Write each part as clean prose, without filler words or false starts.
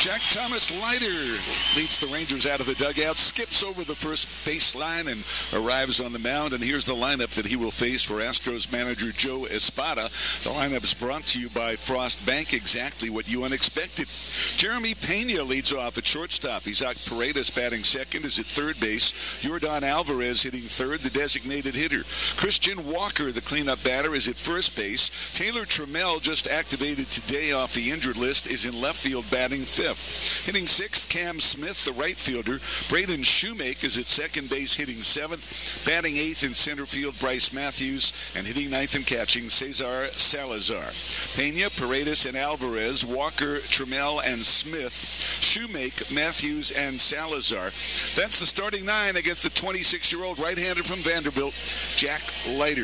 Jack Thomas Leiter leads the Rangers out of the dugout, skips over the first baseline, and arrives on the mound. And here's the lineup that he will face for Astros manager Joe Espada. The lineup's brought to you by Frost Bank, exactly what you unexpected. Jeremy Pena leads off at shortstop. Isaac Paredes batting second is at third base. Yordan Alvarez hitting third, the designated hitter. Christian Walker, the cleanup batter, is at first base. Taylor Trammell, just activated today off the injured list, is in left field batting fifth. Hitting sixth, Cam Smith, the right fielder. Braden Shoemake is at second base hitting seventh. Batting eighth in center field, Bryce Matthews. And hitting ninth and catching, Cesar Salazar. Pena, Paredes, and Alvarez. Walker, Trammell, and Smith. Shoemake, Matthews, and Salazar. That's the starting nine against the 26-year-old right-hander from Vanderbilt, Jack Leiter.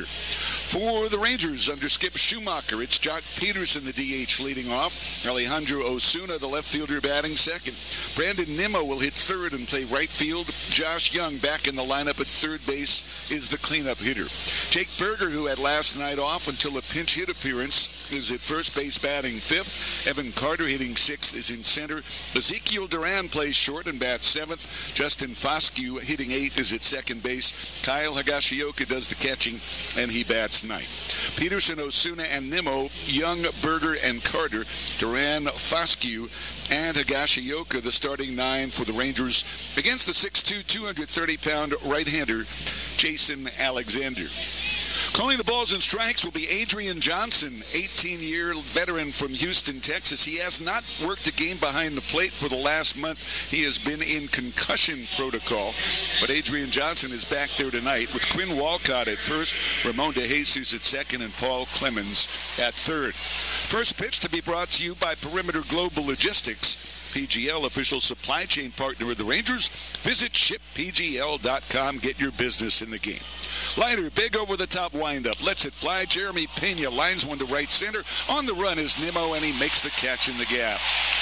For the Rangers, under Skip Schumacher, it's Jock Peterson, the DH, leading off. Alejandro Osuna, the left fielder, batting second. Brandon Nimmo will hit third and play right field. Josh Young, back in the lineup at third base, is the cleanup hitter. Jake Berger, who had last night off until a pinch hit appearance, is at first base batting fifth. Evan Carter, hitting sixth, is in center. Ezekiel Duran plays short and bats seventh. Justin Foscue, hitting eighth, is at second base. Kyle Higashioka does the catching, and he bats ninth. Peterson, Osuna, and Nimmo, Young, Berger, and Carter, Duran, Foscue, and Higashioka, the starting nine for the Rangers against the 6'2", 230-pound right-hander Jason Alexander. Calling the balls and strikes will be Adrian Johnson, 18-year veteran from Houston, Texas. He has not worked a game behind the plate for the last month. He has been in concussion protocol. But Adrian Johnson is back there tonight with Quinn Walcott at first, Ramon DeJesus at second, and Paul Clemens at third. First pitch to be brought to you by Perimeter Global Logistics, PGL, official supply chain partner of the Rangers. Visit shippgl.com. Get your business in the game. Leiter, big over-the-top windup. Lets it fly. Jeremy Pena lines one to right center. On the run is Nimmo, and he makes the catch in the gap.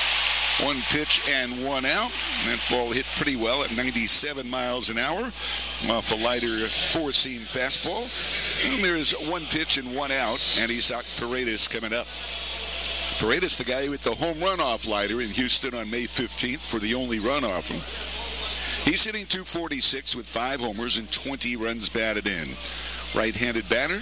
One pitch and one out. That ball hit pretty well at 97 miles an hour off a Leiter four-seam fastball. And there's one pitch and one out, and Isaac Paredes coming up. Paredes, the guy who hit the home run off Leiter in Houston on May 15th for the only run off him. He's hitting .246 with 5 homers and 20 runs batted in. Right-handed batter.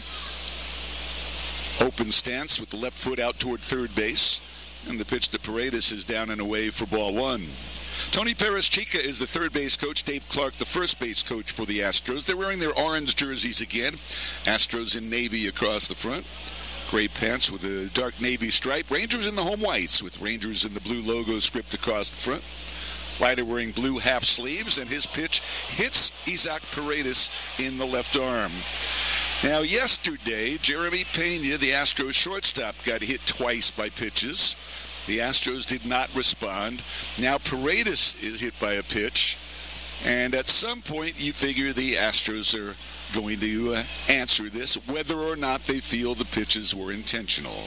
Open stance with the left foot out toward third base. And the pitch to Paredes is down and away for ball one. Tony Perez-Chica is the third base coach. Dave Clark, the first base coach for the Astros. They're wearing their orange jerseys again. Astros in navy across the front. Gray pants with a dark navy stripe. Rangers in the home whites with Rangers in the blue logo script across the front. Leiter wearing blue half sleeves, and his pitch hits Isaac Paredes in the left arm. Now, yesterday, Jeremy Pena, the Astros shortstop, got hit twice by pitches. The Astros did not respond. Now Paredes is hit by a pitch, and at some point you figure the Astros are going to answer this, whether or not they feel the pitches were intentional.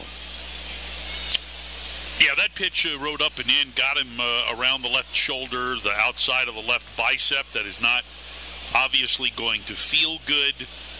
Yeah, that pitch rode up and in, got him around the left shoulder, the outside of the left bicep. That is not obviously going to feel good.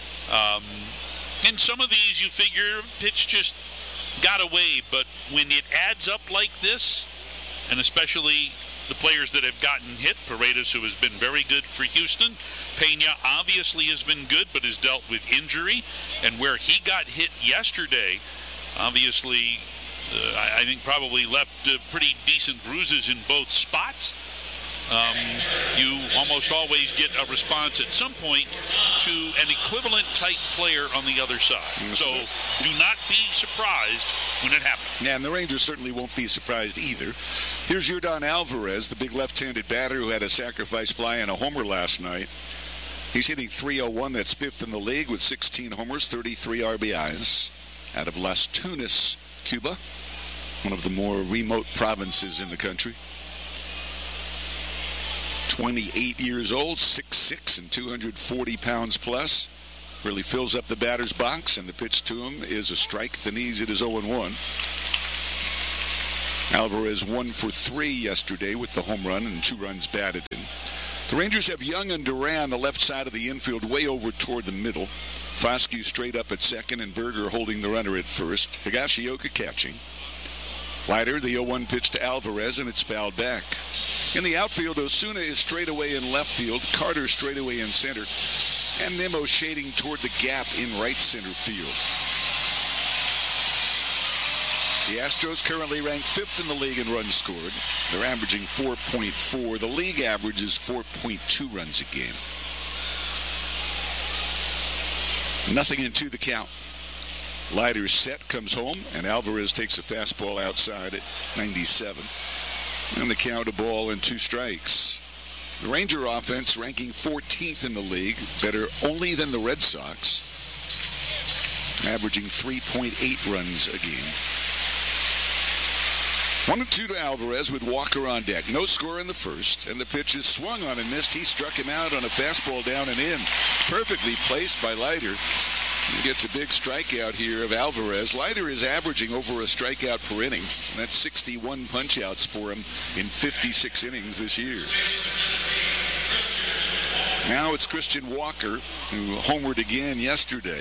And some of these you figure pitch just got away, but when it adds up like this, and especially the players that have gotten hit, Paredes, who has been very good for Houston, Pena obviously has been good but has dealt with injury, and where he got hit yesterday, obviously I think probably left pretty decent bruises in both spots. You almost always get a response at some point to an equivalent type player on the other side. So do not be surprised when it happens. Yeah, and the Rangers certainly won't be surprised either. Here's Yordan Alvarez, the big left-handed batter who had a sacrifice fly and a homer last night. He's hitting .301. That's fifth in the league with 16 homers, 33 RBIs out of Las Tunas, Cuba, one of the more remote provinces in the country. 28 years old, 6'6", and 240 pounds plus. Really fills up the batter's box, and the pitch to him is a strike. The knees, it is 0-1. Alvarez 1 for 3 yesterday with the home run and 2 runs batted in. The Rangers have Young and Duran, the left side of the infield, way over toward the middle. Foscue straight up at second, and Berger holding the runner at first. Higashioka catching. Leiter, the 0-1 pitch to Alvarez, and it's fouled back. In the outfield, Osuna is straight away in left field, Carter straight away in center, and Nimmo shading toward the gap in right center field. The Astros currently ranked 5th in the league in runs scored. They're averaging 4.4. The league average is 4.2 runs a game. 0-2 the count. Leiter's set, comes home, and Alvarez takes a fastball outside at 97. And the count, a ball and 2 strikes. The Ranger offense ranking 14th in the league, better only than the Red Sox, averaging 3.8 runs a game. 1-2 to Alvarez with Walker on deck. No score in the first, and the pitch is swung on and missed. He struck him out on a fastball down and in. Perfectly placed by Leiter. He gets a big strikeout here of Alvarez. Leiter is averaging over a strikeout per inning. That's 61 punch-outs for him in 56 innings this year. Now it's Christian Walker, who homered again yesterday.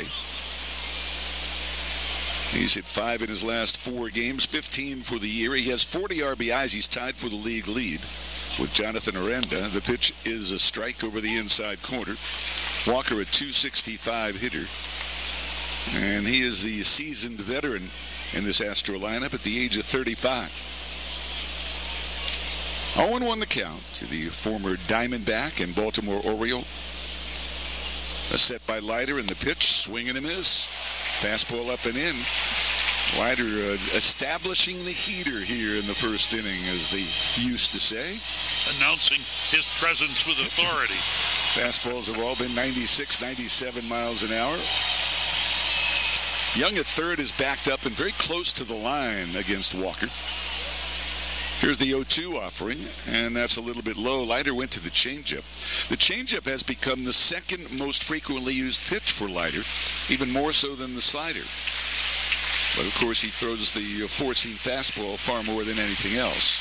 He's hit 5 in his last 4 games, 15 for the year. He has 40 RBIs. He's tied for the league lead with Jonathan Aranda. The pitch is a strike over the inside corner. Walker, a .265 hitter. And he is the seasoned veteran in this Astro lineup at the age of 35. 0-1 the count to the former Diamondback and Baltimore Oriole. A set by Leiter, and the pitch, swing and a miss. Fastball up and in. Leiter establishing the heater here in the first inning, as they used to say. Announcing his presence with authority. Fastballs have all been 96, 97 miles an hour. Young at third is backed up and very close to the line against Walker. Here's the 0-2 offering, and that's a little bit low. Leiter went to the changeup. The changeup has become the second most frequently used pitch for Leiter, even more so than the slider. But, of course, he throws the 14 fastball far more than anything else.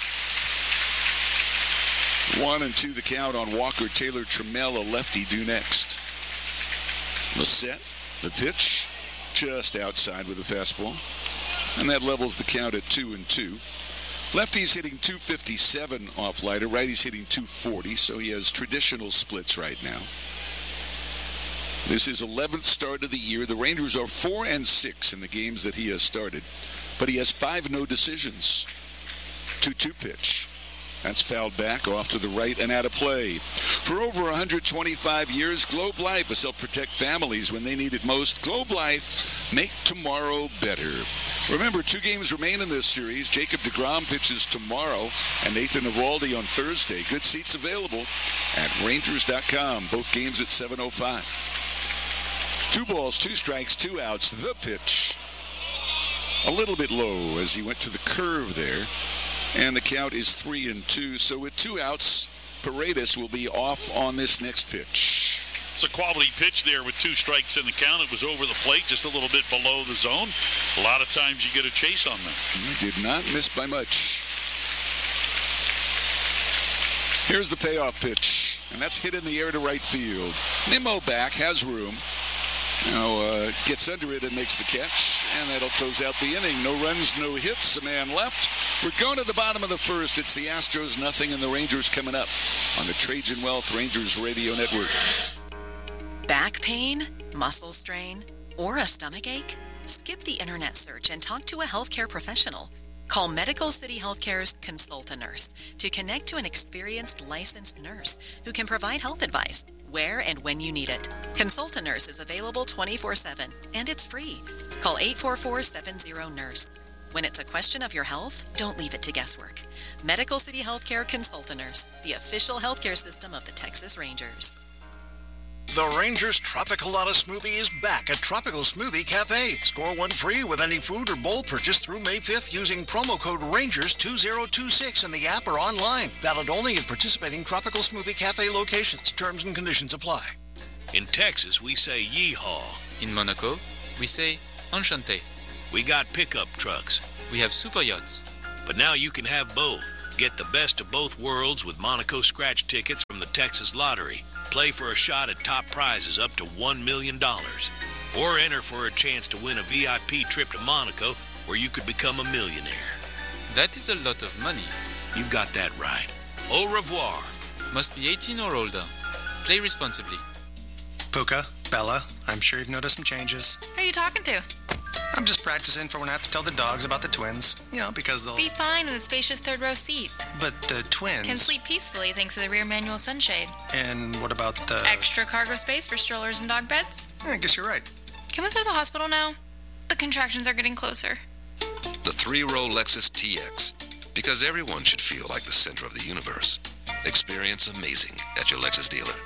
1-2 the count on Walker. Taylor Trammell, a lefty, due next. The set, the pitch, just outside with the fastball. And that levels the count at 2-2. Lefty's hitting .257 off Leiter. Righty's hitting .240, so he has traditional splits right now. This is 11th start of the year. The Rangers are 4-6 in the games that he has started, but he has 5 no decisions. 2-2 pitch. That's fouled back off to the right and out of play. For over 125 years, Globe Life has helped protect families when they need it most. Globe Life, make tomorrow better. Remember, 2 games remain in this series. Jacob deGrom pitches tomorrow, and Nathan Eovaldi on Thursday. Good seats available at Rangers.com. Both games at 7:05. 2 balls, 2 strikes, 2 outs. The pitch a little bit low as he went to the curve there. And the count is 3-2. So with 2 outs, Paredes will be off on this next pitch. It's a quality pitch there with 2 strikes in the count. It was over the plate, just a little bit below the zone. A lot of times you get a chase on them. He did not miss by much. Here's the payoff pitch, and that's hit in the air to right field. Nimmo back, has room. Now gets under it and makes the catch, and that'll close out the inning. No runs, no hits, a man left. We're going to the bottom of the first. It's the Astros 0 and the Rangers coming up on the Trajan Wealth Rangers Radio Network. Back pain, muscle strain, or a stomach ache? Skip the internet search and talk to a healthcare professional. Call Medical City Healthcare's Consult-A-Nurse to connect to an experienced licensed nurse who can provide health advice where and when you need it. Consult-A-Nurse is available 24/7 and it's free. Call 844-70-NURSE. When it's a question of your health, don't leave it to guesswork. Medical City Healthcare Consult-A-Nurse, the official healthcare system of the Texas Rangers. The Rangers Tropicalata Smoothie is back at Tropical Smoothie Cafe. Score 1 free with any food or bowl purchase through May 5th using promo code RANGERS2026 in the app or online. Valid only at participating Tropical Smoothie Cafe locations. Terms and conditions apply. In Texas, we say yeehaw. In Monaco, we say enchanté. We got pickup trucks. We have super yachts. But now you can have both. Get the best of both worlds with Monaco scratch tickets from the Texas Lottery. Play for a shot at top prizes up to $1 million. Or enter for a chance to win a VIP trip to Monaco where you could become a millionaire. That is a lot of money. You've got that right. Au revoir. Must be 18 or older. Play responsibly. Puka, Bella, I'm sure you've noticed some changes. Who are you talking to? I'm just practicing for when I have to tell the dogs about the twins. You know, because they'll... Be fine in the spacious third row seat. But the twins... Can sleep peacefully thanks to the rear manual sunshade. And what about the... Extra cargo space for strollers and dog beds? I guess you're right. Can we go to the hospital now? The contractions are getting closer. The 3-row Lexus TX. Because everyone should feel like the center of the universe. Experience amazing at your Lexus dealer.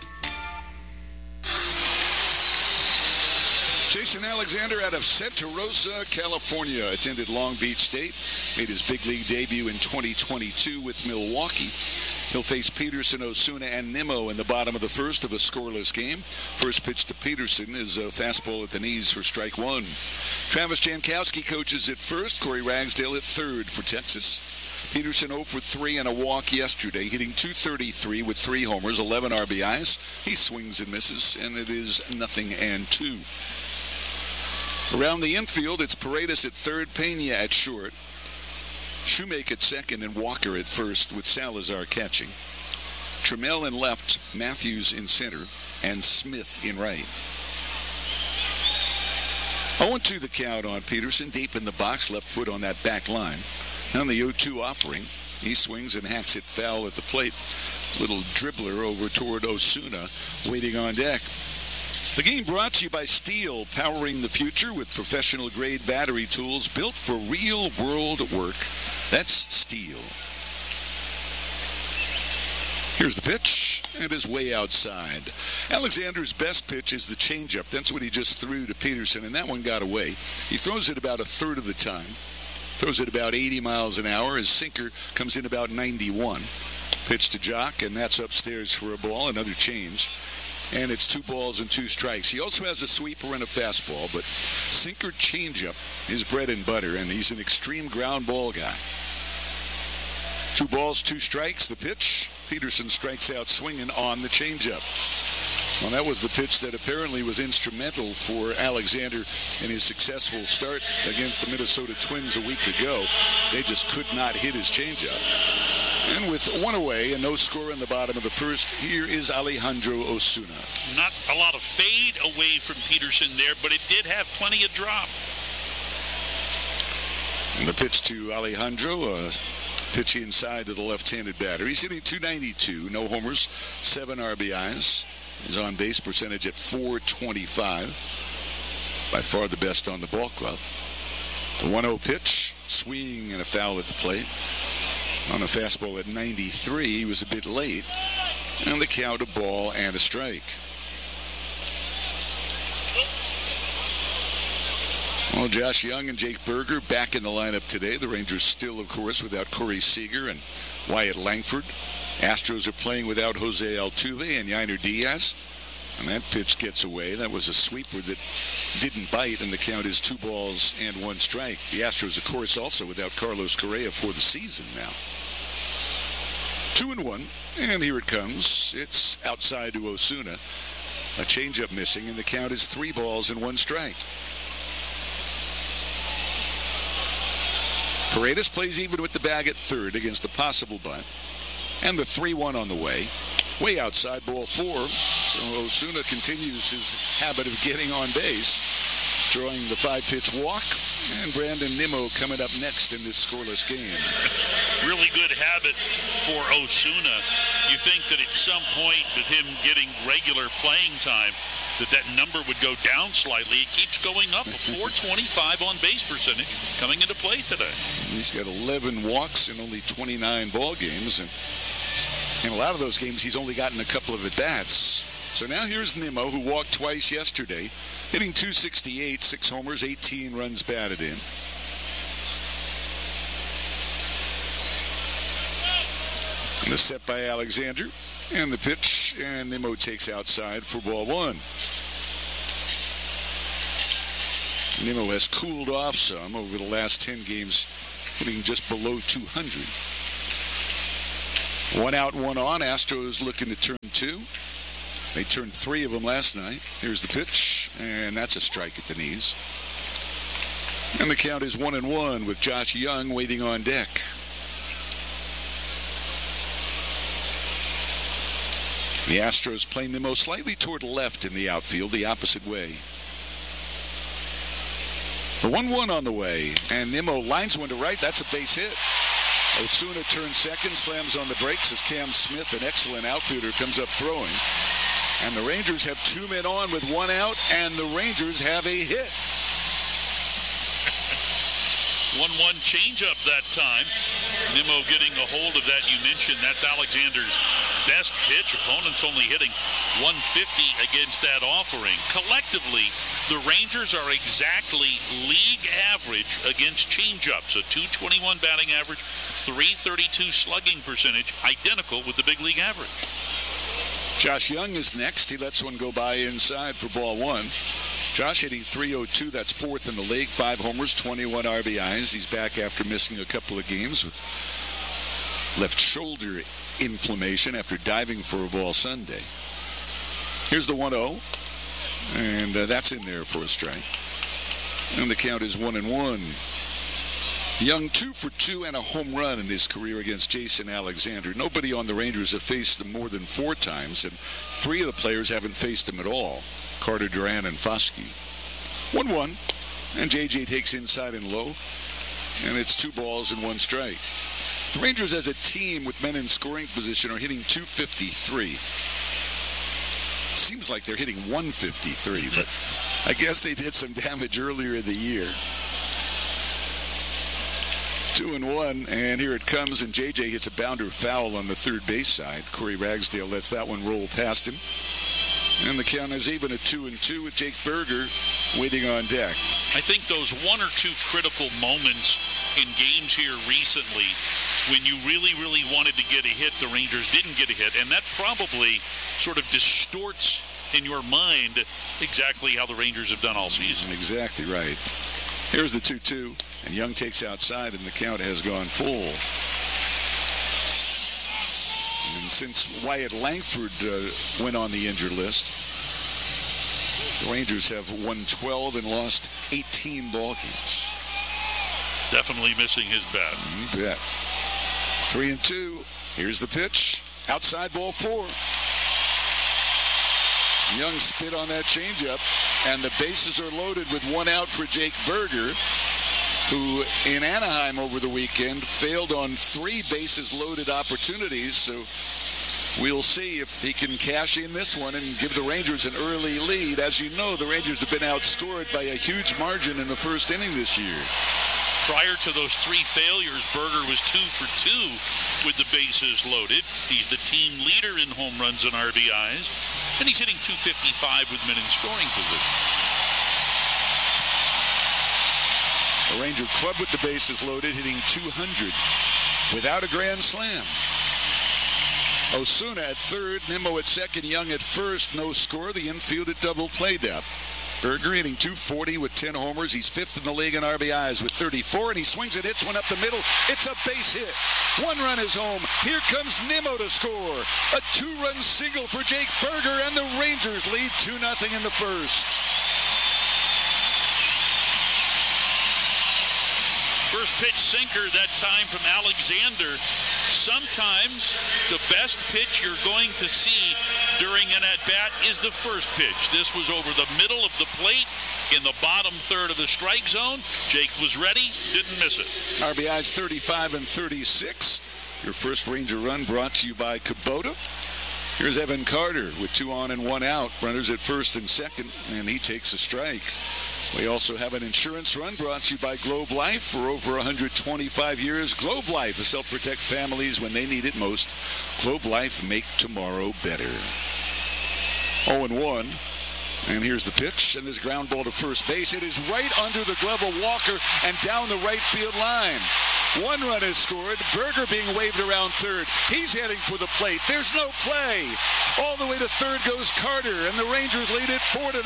Jason Alexander out of Santa Rosa, California, attended Long Beach State, made his big league debut in 2022 with Milwaukee. He'll face Peterson, Osuna, and Nimmo in the bottom of the first of a scoreless game. First pitch to Peterson is a fastball at the knees for strike one. Travis Jankowski coaches at first, Corey Ragsdale at third for Texas. Peterson 0 for 3 and a walk yesterday, hitting .233 with 3 homers, 11 RBIs. He swings and misses, and it is 0-2. Around the infield, it's Paredes at third, Pena at short, Shoemake at second, and Walker at first, with Salazar catching. Trammell in left, Matthews in center, and Smith in right. 0-2 the count on Peterson, deep in the box, left foot on that back line. On the 0-2 offering, he swings and hacks it foul at the plate. Little dribbler over toward Osuna, waiting on deck. The game brought to you by Steel, powering the future with professional-grade battery tools built for real-world work. That's Steel. Here's the pitch, and is way outside. Alexander's best pitch is the changeup. That's what he just threw to Peterson, and that one got away. He throws it about a third of the time. Throws it about 80 miles an hour. His sinker comes in about 91. Pitch to Jock, and that's upstairs for a ball, another change. And it's 2 balls and 2 strikes. He also has a sweeper and a fastball, but sinker changeup is bread and butter, and he's an extreme ground ball guy. 2 balls, 2 strikes. The pitch, Peterson strikes out swinging on the changeup. Well, that was the pitch that apparently was instrumental for Alexander in his successful start against the Minnesota Twins a week ago. They just could not hit his changeup. And with 1 away and no score in the bottom of the first, here is Alejandro Osuna. Not a lot of fade away from Peterson there, but it did have plenty of drop. And the pitch to Alejandro, pitch inside to the left-handed batter. He's hitting .292, no homers, 7 RBIs. His on-base percentage at .425. By far the best on the ball club. The 1-0 pitch, swing and a foul at the plate. On a fastball at 93, he was a bit late. And the count, a ball and a strike. Well, Josh Young and Jake Berger back in the lineup today. The Rangers still, of course, without Corey Seager and Wyatt Langford. Astros are playing without Jose Altuve and Yainer Diaz. And that pitch gets away. That was a sweeper that didn't bite, and the count is 2 balls and 1 strike. The Astros, of course, also without Carlos Correa for the season now. 2-1, and here it comes. It's outside to Osuna. A changeup missing, and the count is 3 balls and 1 strike. Paredes plays even with the bag at third against a possible bunt. And the 3-1 on the way. Way outside, ball 4. So Osuna continues his habit of getting on base, drawing the 5-pitch walk. And Brandon Nimmo coming up next in this scoreless game. Really good habit for Osuna. You think that at some point with him getting regular playing time, that number would go down slightly. It keeps going up. A .425 on base percentage coming into play today. He's got 11 walks in only 29 ball games, and in a lot of those games he's only gotten a couple of at-bats. So now here's Nimmo, who walked twice yesterday, hitting .268, 6 homers, 18 runs batted in. And the set by Alexander. And the pitch, and Nimmo takes outside for ball 1. Nimmo has cooled off some over the last 10 games, hitting just below 200. 1 out, 1 on. Astros looking to turn 2. They turned 3 of them last night. Here's the pitch, and that's a strike at the knees. And the count is 1-1 with Josh Young waiting on deck. The Astros playing Nimmo slightly toward left in the outfield, the opposite way. The 1-1 on the way, and Nimmo lines one to right. That's a base hit. Osuna turns second, slams on the brakes as Cam Smith, an excellent outfielder, comes up throwing. And the Rangers have 2 men on with 1 out, and the Rangers have a hit. 1-1 changeup that time. Nimmo getting a hold of that. You mentioned that's Alexander's best pitch. Opponents only hitting 150 against that offering. Collectively, the Rangers are exactly league average against changeups. A .221 batting average, .332 slugging percentage, identical with the big league average. Josh Young is next. He lets one go by inside for ball 1. Josh hitting .302. That's 4th in the league. 5 homers, 21 RBIs. He's back after missing a couple of games with left shoulder inflammation after diving for a ball Sunday. Here's the 1-0. And that's in there for a strike. And the count is 1-1. Young 2 for 2 and a home run in his career against Jason Alexander. Nobody on the Rangers have faced him more than 4 times, and 3 of the players haven't faced him at all. Carter, Duran, and Foskey. 1-1, and JJ takes inside and low, and it's 2 balls and 1 strike. The Rangers as a team with men in scoring position are hitting .253. It seems like they're hitting .153, but I guess they did some damage earlier in the year. 2-1, and here it comes, and JJ hits a bounder foul on the third base side. Corey Ragsdale lets that one roll past him. And the count is even at 2-2 with Jake Burger waiting on deck. I think those 1 or 2 critical moments in games here recently when you really, really wanted to get a hit, the Rangers didn't get a hit, and that probably sort of distorts in your mind exactly how the Rangers have done all season. Exactly right. Here's the 2-2. And Young takes outside, and the count has gone full. And since Wyatt Langford went on the injured list, the Rangers have won 12 and lost 18 ball games. Definitely missing his bat. You bet. 3-2. Here's the pitch. Outside ball 4. Young spit on that changeup, and the bases are loaded with 1 out for Jake Burger, who in Anaheim over the weekend failed on 3 bases-loaded opportunities. So we'll see if he can cash in this one and give the Rangers an early lead. As you know, the Rangers have been outscored by a huge margin in the first inning this year. Prior to those 3 failures, Burger was 2 for 2 with the bases loaded. He's the team leader in home runs and RBIs, and he's hitting .255 with men in scoring position. A Ranger club with the bases loaded, hitting .200 without a grand slam. Osuna at third, Nimmo at second, Young at first. No score. The infield at double play depth. Burger hitting .240 with 10 homers. He's 5th in the league in RBIs with 34, and he swings it, hits one up the middle. It's a base hit. 1 run is home. Here comes Nimmo to score. A 2-run single for Jake Burger, and the Rangers lead 2-0 in the first. First pitch sinker that time from Alexander. Sometimes the best pitch you're going to see during an at-bat is the first pitch. This was over the middle of the plate in the bottom third of the strike zone. Jake was ready, didn't miss it. RBIs 35 and 36. Your first Ranger run brought to you by Kubota. Here's Evan Carter with 2 on and 1 out. Runners at first and second, and he takes a strike. We also have an insurance run brought to you by Globe Life. For over 125 years, Globe Life has helped protect families when they need it most. Globe Life, make tomorrow better. 0-1. And here's the pitch, and there's a ground ball to first base. It is right under the glove of Walker and down the right field line. 1 run is scored. Burger being waved around third. He's heading for the plate. There's no play. All the way to third goes Carter, and the Rangers lead it 4-0.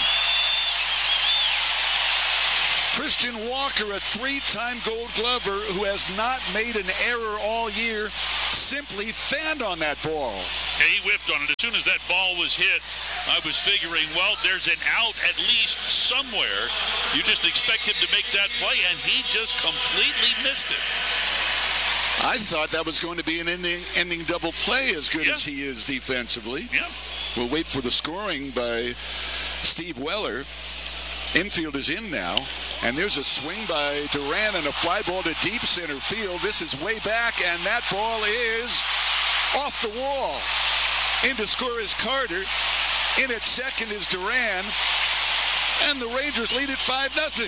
Christian Walker, a 3-time Gold Glover who has not made an error all year, simply fanned on that ball. And he whiffed on it. As soon as that ball was hit, I was figuring, well, there's an out at least somewhere. You just expect him to make that play, and he just completely missed it. I thought that was going to be an ending double play, as good as he is defensively. Yeah. We'll wait for the scoring by Steve Weller. Infield is in now, and there's a swing by Duran and a fly ball to deep center field. This is way back, and that ball is off the wall. In to score is Carter. In at second is Duran, and the Rangers lead at 5-0.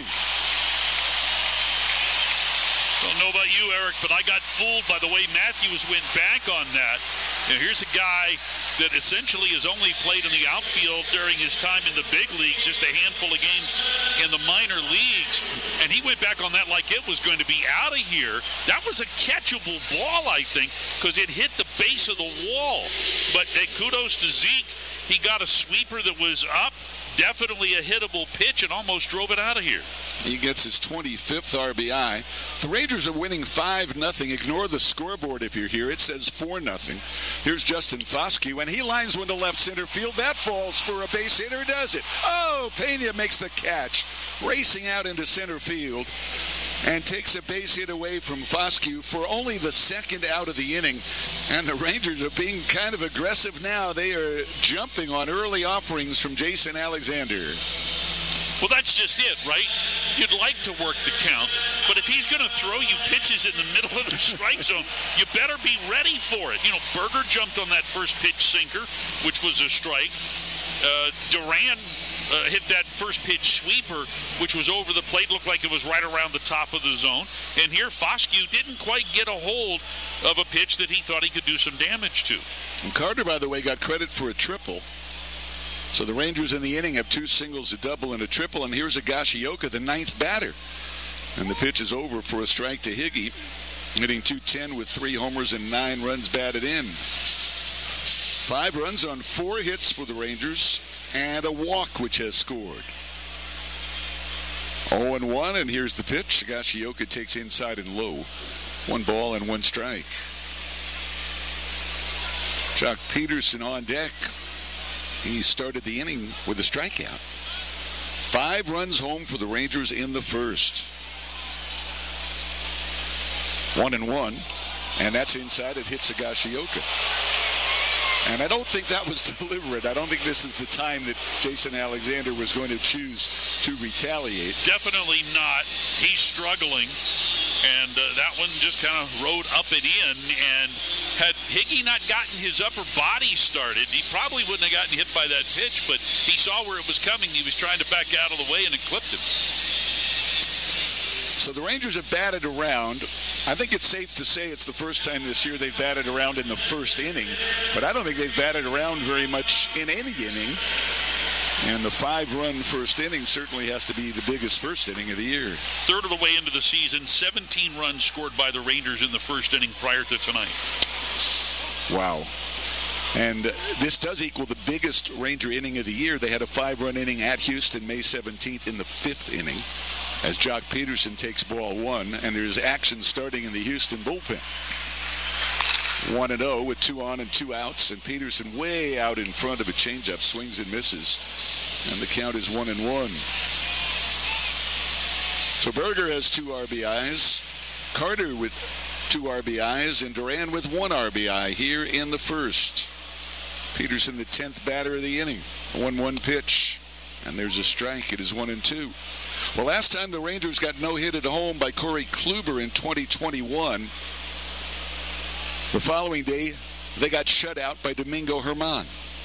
Don't know about you, Eric, but I got fooled by the way Matthews went back on that. Now, here's a guy that essentially has only played in the outfield during his time in the big leagues, just a handful of games in the minor leagues, and he went back on that like it was going to be out of here. That was a catchable ball, I think, because it hit the base of the wall. But kudos to Zeke. He got a sweeper that was up, definitely a hittable pitch, and almost drove it out of here. He gets his 25th RBI. The Rangers are winning 5-0. Ignore the scoreboard if you're here. It says 4-0. Here's Justin Foscue, and he lines one to left center field. That falls for a base hit, or does it? Oh, Pena makes the catch, racing out into center field, and takes a base hit away from Foscue for only the second out of the inning. And the Rangers are being kind of aggressive now. They are jumping on early offerings from Jason Alexander. Well, that's just it, right? You'd like to work the count, but if he's going to throw you pitches in the middle of the strike zone, you better be ready for it. You know, Berger jumped on that first pitch sinker, which was a strike. Duran hit that first pitch sweeper, which was over the plate, looked like it was right around the top of the zone. And here, Foscue didn't quite get a hold of a pitch that he thought he could do some damage to. And Carter, by the way, got credit for a triple. So the Rangers in the inning have 2 singles, a double, and a triple. And here's Higashioka, the 9th batter. And the pitch is over for a strike to Higgy, hitting .210 with 3 homers and 9 runs batted in. 5 runs on 4 hits for the Rangers, and a walk which has scored. 0-1, and here's the pitch. Higashioka takes inside and low. 1 ball and 1 strike. Jock Peterson on deck. He started the inning with a strikeout. 5 runs home for the Rangers in the first. 1-1, and that's inside. It hits Higashioka. And I don't think that was deliberate. I don't think this is the time that Jason Alexander was going to choose to retaliate. Definitely not. He's struggling. And that one just kind of rode up and in. And had Higgy not gotten his upper body started, he probably wouldn't have gotten hit by that pitch. But he saw where it was coming. He was trying to back out of the way, and it clipped him. So the Rangers have batted around. I think it's safe to say it's the first time this year they've batted around in the first inning. But I don't think they've batted around very much in any inning. And the 5-run first inning certainly has to be the biggest first inning of the year. Third of the way into the season, 17 runs scored by the Rangers in the first inning prior to tonight. Wow. And this does equal the biggest Ranger inning of the year. They had a 5-run inning at Houston May 17th in the 5th inning, as Jock Peterson takes ball 1, and there's action starting in the Houston bullpen. 1-0 with 2 on and 2 outs, and Peterson way out in front of a changeup, swings and misses, and the count is 1-1. So Berger has 2 RBIs, Carter with 2 RBIs, and Duran with 1 RBI here in the first. Peterson, the 10th batter of the inning. 1-1 pitch, and there's a strike. It is 1-2. Well, last time the Rangers got no hit at home by Corey Kluber in 2021. The following day, they got shut out by Domingo Germán.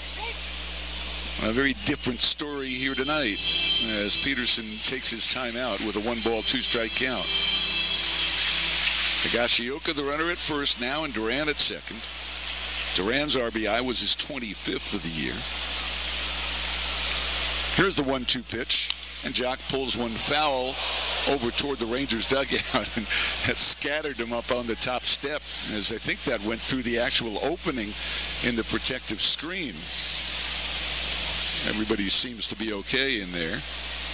A very different story here tonight, as Peterson takes his time out with a 1-ball, 2-strike count. Higashioka, the runner at first now, and Duran at second. Duran's RBI was his 25th of the year. Here's the 1-2 pitch, and Jock pulls one foul over toward the Rangers dugout, and that scattered him up on the top step, as I think that went through the actual opening in the protective screen. Everybody seems to be okay in there.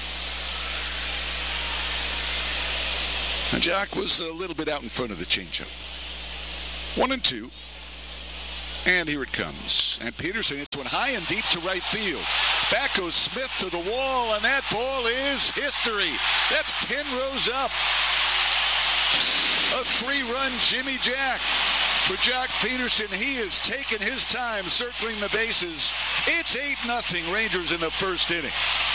And Jock was a little bit out in front of the changeup. 1-2. And here it comes. And Peterson hits one high and deep to right field. Back goes Smith to the wall, and that ball is history. That's 10 rows up. A 3-run Jimmy Jack for Jack Peterson. He has taken his time circling the bases. It's 8-0 Rangers in the first inning.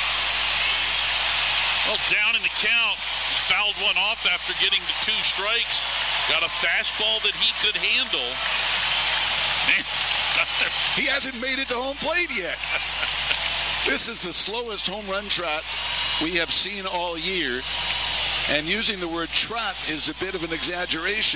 Well, down in the count. Fouled one off after getting to 2 strikes. Got a fastball that he could handle. Man. He hasn't made it to home plate yet. This is the slowest home run trot we have seen all year. And using the word trot is a bit of an exaggeration.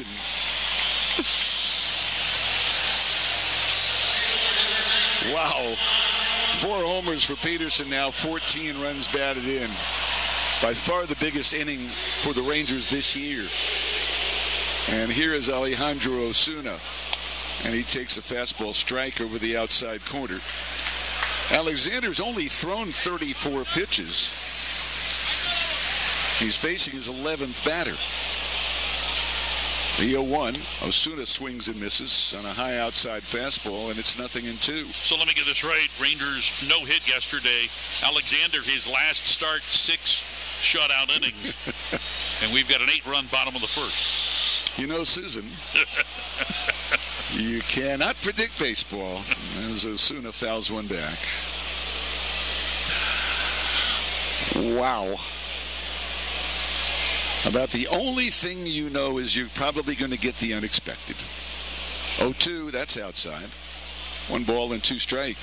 Wow. 4 homers for Peterson now, 14 runs batted in. By far the biggest inning for the Rangers this year. And here is Alejandro Osuna. And he takes a fastball strike over the outside corner. Alexander's only thrown 34 pitches. He's facing his 11th batter. The 0-1. Osuna swings and misses on a high outside fastball, and it's 0-2. So let me get this right. Rangers no hit yesterday. Alexander, his last start, 6 shutout innings. And we've got an 8-run bottom of the first. You know, Susan, you cannot predict baseball as Osuna fouls one back. Wow. About the only thing you know is you're probably going to get the unexpected. 0-2, that's outside. 1 ball and 2 strikes.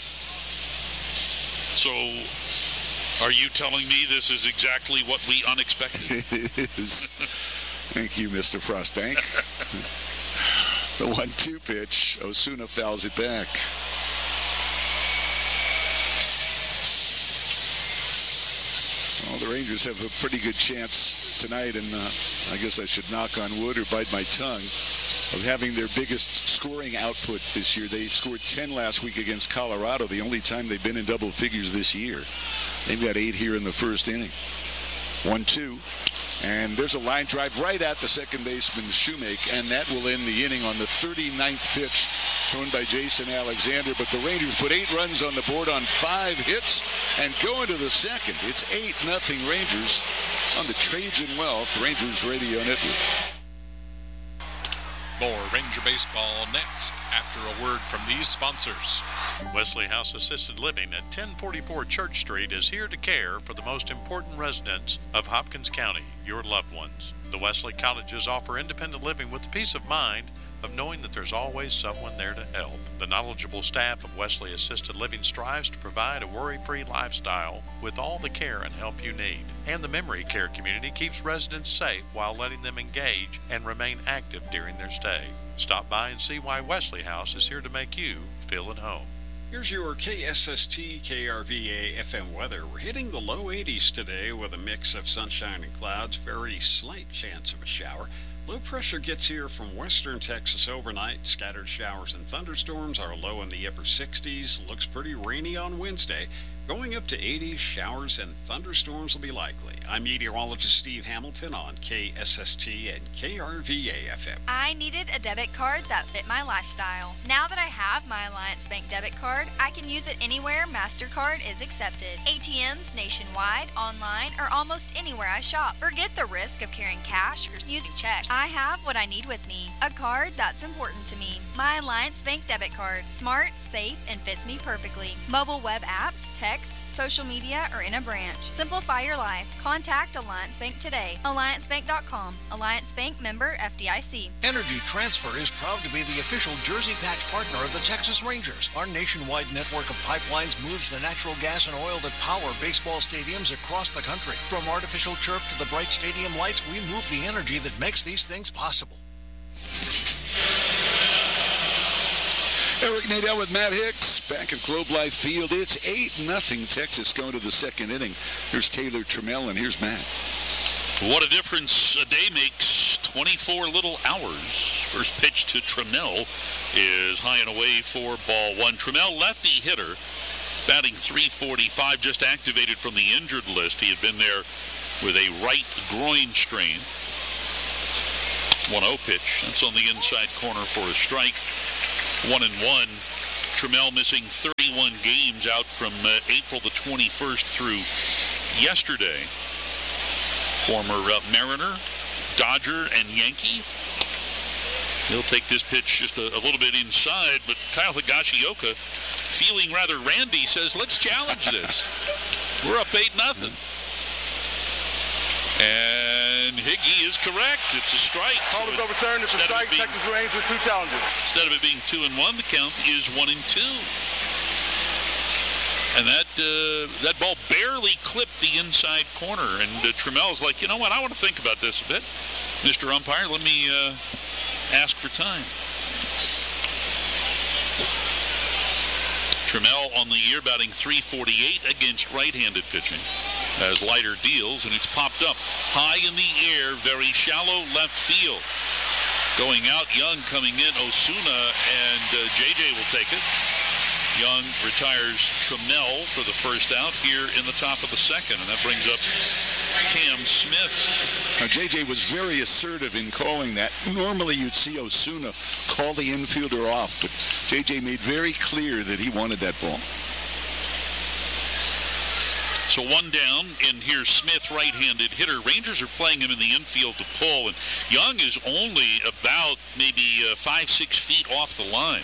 So, are you telling me this is exactly what we unexpected? It is. Thank you, Mr. Frostbank. The 1-2 pitch, Osuna fouls it back. Well, the Rangers have a pretty good chance tonight, and I guess I should knock on wood or bite my tongue, of having their biggest scoring output this year. They scored 10 last week against Colorado, the only time they've been in double figures this year. They've got 8 here in the first inning. 1-2. And there's a line drive right at the second baseman, Shoemake, and that will end the inning on the 39th pitch thrown by Jason Alexander. But the Rangers put 8 runs on the board on 5 hits and go into the second. It's 8-0 Rangers on the Trajan Wealth Rangers Radio Network. More Ranger Baseball next after a word from these sponsors. Wesley House Assisted Living at 1044 Church Street is here to care for the most important residents of Hopkins County, your loved ones. The Wesley Cottages offer independent living with the peace of mind of knowing that there's always someone there to help. The knowledgeable staff of Wesley Assisted Living strives to provide a worry-free lifestyle with all the care and help you need. And the memory care community keeps residents safe while letting them engage and remain active during their stay. Stop by and see why Wesley House is here to make you feel at home. Here's your KSST KRVA FM weather. We're hitting the low 80s today with a mix of sunshine and clouds, very slight chance of a shower. Low pressure gets here from western Texas overnight. Scattered showers and thunderstorms are low in the upper 60s. Looks pretty rainy on Wednesday. Going up to 80s, showers and thunderstorms will be likely. I'm meteorologist Steve Hamilton on KSST and KRVA FM. I needed a debit card that fit my lifestyle. Now that I have my Alliance Bank debit card, I can use it anywhere MasterCard is accepted. ATMs nationwide, online, or almost anywhere I shop. Forget the risk of carrying cash or using checks. I have what I need with me. A card that's important to me. My Alliance Bank debit card. Smart, safe, and fits me perfectly. Mobile web apps, text, social media, or in a branch. Simplify your life. Contact Alliance Bank today. AllianceBank.com. Alliance Bank member FDIC. Energy Transfer is proud to be the official Jersey Patch partner of the Texas Rangers. Our nationwide network of pipelines moves the natural gas and oil that power baseball stadiums across the country. From artificial turf to the bright stadium lights, we move the energy that makes these things possible. Eric Nadel with Matt Hicks back at Globe Life Field. It's 8-0 Texas going to the second inning. Here's Taylor Trammell, and here's Matt. What a difference a day makes. 24 little hours. First pitch to Trammell is high and away for ball 1. Trammell, lefty hitter, batting .345, just activated from the injured list. He had been there with a right groin strain. 1-0 pitch. That's on the inside corner for a strike. 1-1. Trammell missing 31 games out from April the 21st through yesterday. Former Mariner, Dodger and Yankee. He'll take this pitch just a little bit inside, but Kyle Higashioka, feeling rather randy, says, let's challenge this. We're up 8-0. And Higgy is correct. It's a strike. Call is overturned. It's a strike. Texas Rangers 2 challenges. Instead of it being 2-1, the count is 1-2. And that ball barely clipped the inside corner. And Trammell's like, you know what? I want to think about this a bit. Mr. Umpire, let me ask for time. Trammell on the year batting .348 against right-handed pitching as Leiter deals, and it's popped up high in the air, very shallow left field. Going out, Young coming in, Osuna, and JJ will take it. Young retires Trammell for the first out here in the top of the second, and that brings up Cam Smith. Now, JJ was very assertive in calling that. Normally, you'd see Osuna call the infielder off, but JJ made very clear that he wanted that ball. So one down, and here's Smith, right-handed hitter. Rangers are playing him in the infield to pull, and Young is only about maybe 5-6 feet off the line.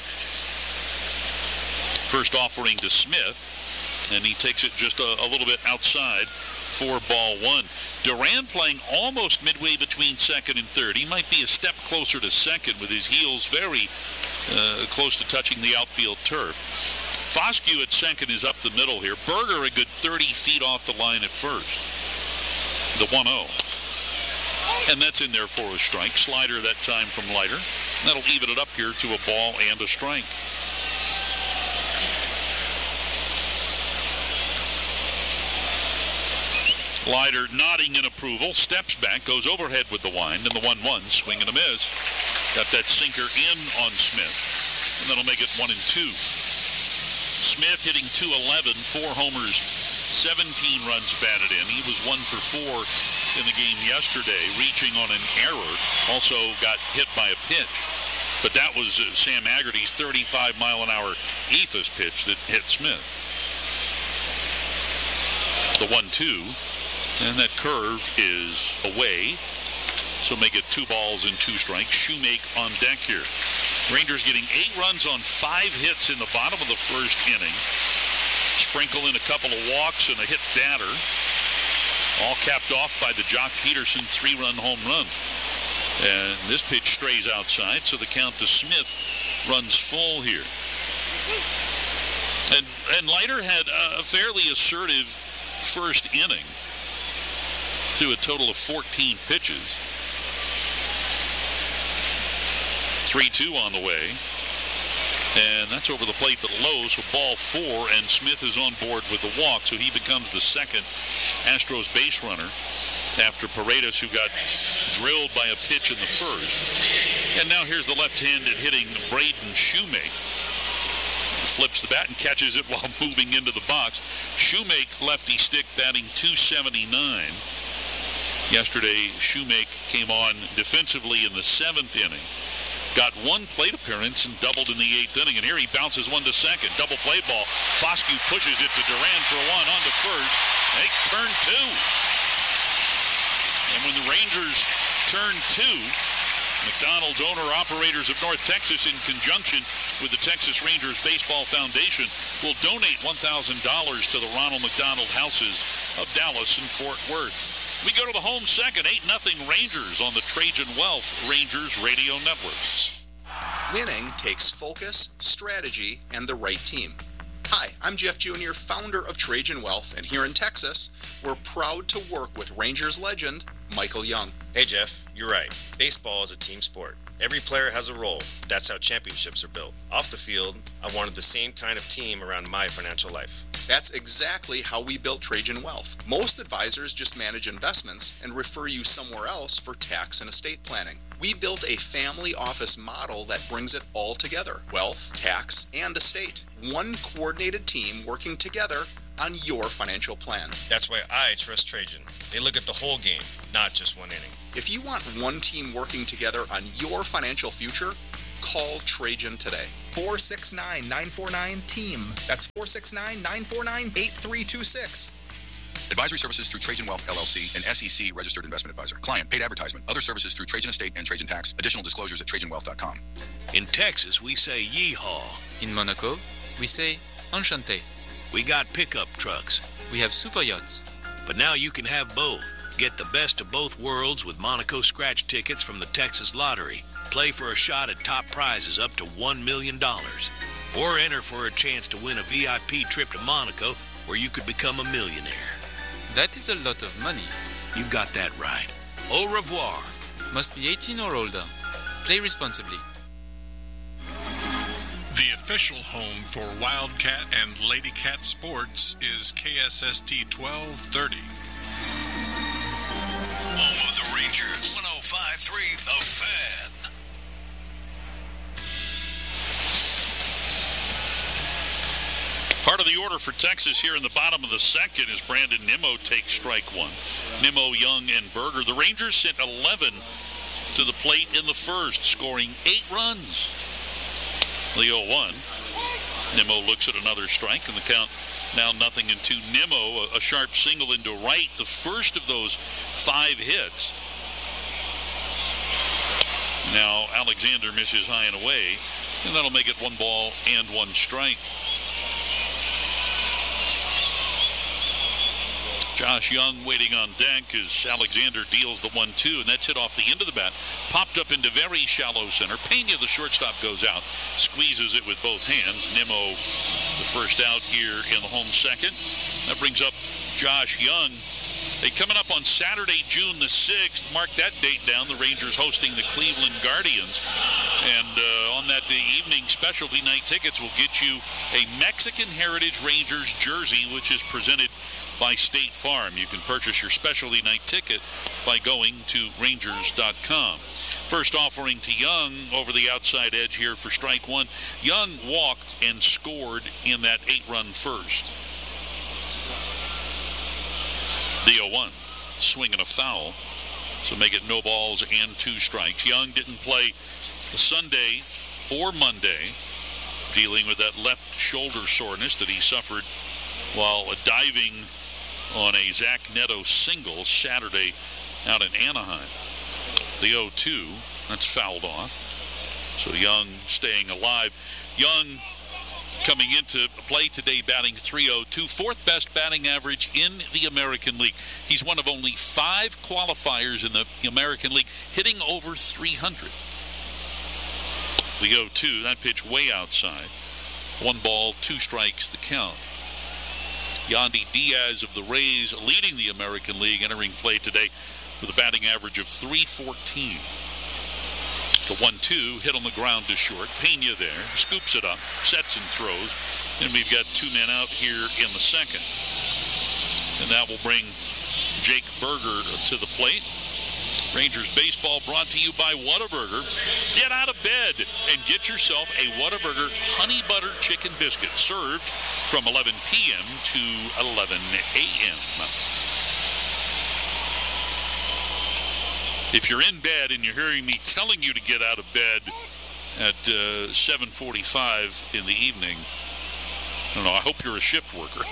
First offering to Smith, and he takes it just a little bit outside for ball one. Duran playing almost midway between second and third. He might be a step closer to second with his heels very close to touching the outfield turf. Foscue at second is up the middle here. Berger a good 30 feet off the line at first. The 1-0. And that's in there for a strike. Slider that time from Leiter. That'll even it up here to a ball and a strike. Leiter nodding in approval, steps back, goes overhead with the wind, and the 1-1, swing and a miss. Got that sinker in on Smith, and that'll make it 1-2. Smith hitting .211, 4 homers, 17 runs batted in. He was 1 for 4 in the game yesterday, reaching on an error. Also got hit by a pitch. But that was Sam Haggerty's 35-mile-an-hour ethos pitch that hit Smith. The 1-2. And that curve is away. So make it 2 balls and 2 strikes. Shoemake on deck here. Rangers getting 8 runs on 5 hits in the bottom of the first inning. Sprinkle in a couple of walks and a hit batter. All capped off by the Jock Peterson 3-run home run. And this pitch strays outside, so the count to Smith runs full here. And Leiter had a fairly assertive first inning through a total of 14 pitches. 3-2 on the way. And that's over the plate but low, so ball 4, and Smith is on board with the walk, so he becomes the second Astros base runner after Paredes, who got drilled by a pitch in the first. And now here's the left-handed hitting Braden Shoemake. Flips the bat and catches it while moving into the box. Shoemake lefty stick batting .279. Yesterday, Shoemake came on defensively in the 7th inning. Got 1 plate appearance and doubled in the 8th inning. And here he bounces one to second. Double play ball. Foscue pushes it to Duran for 1 on to first. They turn 2. And when the Rangers turn 2, McDonald's owner-operators of North Texas, in conjunction with the Texas Rangers Baseball Foundation, will donate $1,000 to the Ronald McDonald Houses of Dallas and Fort Worth. We go to the home second, 8-0 Rangers on the Trajan Wealth Rangers Radio Network. Winning takes focus, strategy, and the right team. Hi, I'm Jeff Jr., founder of Trajan Wealth, and here in Texas, we're proud to work with Rangers legend Michael Young. Hey Jeff, you're right. Baseball is a team sport. Every player has a role. That's how championships are built. Off the field, I wanted the same kind of team around my financial life. That's exactly how we built Trajan Wealth. Most advisors just manage investments and refer you somewhere else for tax and estate planning. We built a family office model that brings it all together. Wealth, tax, and estate. One coordinated team working together on your financial plan. That's why I trust Trajan. They look at the whole game, not just one inning. If you want one team working together on your financial future, call Trajan today. 469-949-TEAM. That's 469-949-8326. Advisory services through Trajan Wealth, LLC, an SEC registered investment advisor. Client paid advertisement. Other services through Trajan Estate and Trajan Tax. Additional disclosures at TrajanWealth.com. In Texas, we say yeehaw. In Monaco, we say enchanté. We got pickup trucks. We have super yachts. But now you can have both. Get the best of both worlds with Monaco scratch tickets from the Texas Lottery. Play for a shot at top prizes up to $1 million. Or enter for a chance to win a VIP trip to Monaco where you could become a millionaire. That is a lot of money. You've got that right. Au revoir. Must be 18 or older. Play responsibly. The official home for Wildcat and Ladycat sports is KSST 1230. Home of the Rangers, 105.3 The Fan. Part of the order for Texas here in the bottom of the second is Brandon Nimmo takes strike one. Nimmo, Young, and Berger. The Rangers sent 11 to the plate in the first, scoring 8 runs. The 0-1. Nimmo looks at another strike, and the count now 0-2. Nimmo, a sharp single into right, the first of those 5 hits. Now Alexander misses high and away, and that'll make it 1 ball and 1 strike. Josh Young waiting on deck as Alexander deals the 1-2, and that's hit off the end of the bat. Popped up into very shallow center. Pena, the shortstop, goes out. Squeezes it with both hands. Nimmo, the first out here in the home second. That brings up Josh Young. Hey, coming up on Saturday, June the 6th, mark that date down, the Rangers hosting the Cleveland Guardians. And on that evening, specialty night tickets will get you a Mexican Heritage Rangers jersey, which is presented by State Farm. You can purchase your specialty night ticket by going to Rangers.com. First offering to Young over the outside edge here for strike one. Young walked and scored in that 8-run first. The 0-1, swing and a foul, so make it no balls and 2 strikes. Young didn't play Sunday or Monday, dealing with that left shoulder soreness that he suffered while diving on a Zach Neto single Saturday out in Anaheim. The 0-2, that's fouled off. So Young staying alive. Young coming into play today batting .302, 4th best batting average in the American League. He's one of only 5 qualifiers in the American League hitting over 300. The 0-2, that pitch way outside. 1 ball, 2 strikes, the count. Yandy Diaz of the Rays leading the American League, entering play today with a batting average of .314. The 1-2 hit on the ground to short. Pena there, scoops it up, sets and throws, and we've got 2 men out here in the second. And that will bring Jake Berger to the plate. Rangers baseball brought to you by Whataburger. Get out of bed and get yourself a Whataburger honey butter chicken biscuit, served from 11 p.m. to 11 a.m. If you're in bed and you're hearing me telling you to get out of bed at 7:45 in the evening, I don't know, I hope you're a shift worker.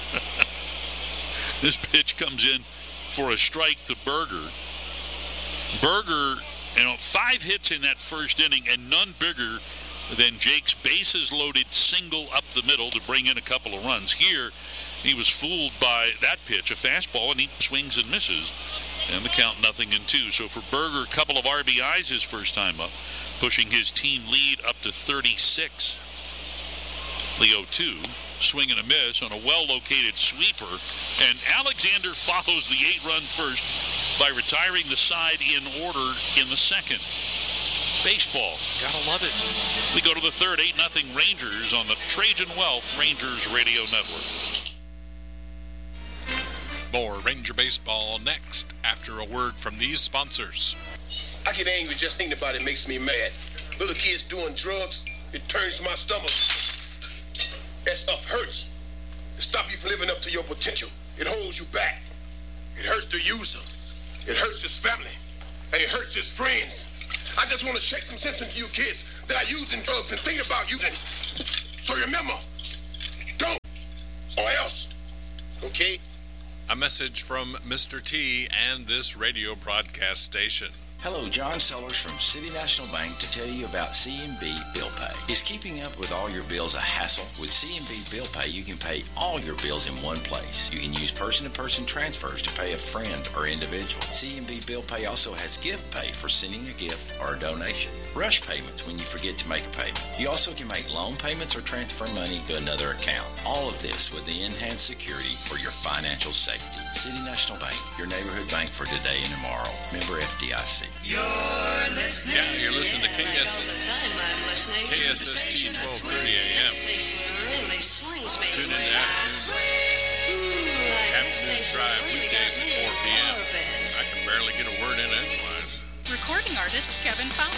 This pitch comes in for a strike to Berger. Berger, 5 hits in that first inning, and none bigger than Jake's bases-loaded single up the middle to bring in a couple of runs. Here, he was fooled by that pitch, a fastball, and he swings and misses, and the count 0-2. So for Berger, a couple of RBIs his first time up, pushing his team lead up to 36. The 0-2, swing and a miss on a well-located sweeper, and Alexander follows the 8-run first by retiring the side in order in the second. Baseball, gotta love it. We go to the third, 8-0 Rangers on the Trajan Wealth Rangers Radio Network. More Ranger baseball next after a word from these sponsors. I get angry just thinking about it makes me mad. Little kids doing drugs, it turns my stomach. That stuff hurts. It stops you from living up to your potential. It holds you back. It hurts the user. It hurts his family. And it hurts his friends. I just want to shake some sense into you kids that are using drugs and thinking about using. So remember, don't, or else, okay? A message from Mr. T and this radio broadcast station. Hello, John Sellers from City National Bank to tell you about CMB Bill Pay. Is keeping up with all your bills a hassle? With CMB Bill Pay, you can pay all your bills in one place. You can use person-to-person transfers to pay a friend or individual. CMB Bill Pay also has gift pay for sending a gift or a donation. Rush payments when you forget to make a payment. You also can make loan payments or transfer money to another account. All of this with the enhanced security for your financial safety. City National Bank, your neighborhood bank for today and tomorrow. Member FDIC. You're listening to KSST 1230 AM. Tune in to Afternoon Drive weekdays at 4 p.m. I can barely get a word in edgewise. Recording artist Kevin Fowler.